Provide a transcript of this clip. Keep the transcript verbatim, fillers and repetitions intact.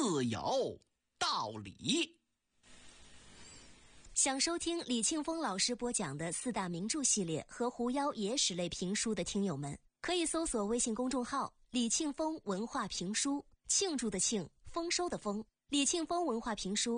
自有道理。 想收听李庆峰老师播讲的四大名著系列和狐妖野史类评书的听友们，可以搜索微信公众号李庆峰文化评书，庆祝的庆，丰收的丰，李庆峰文化评书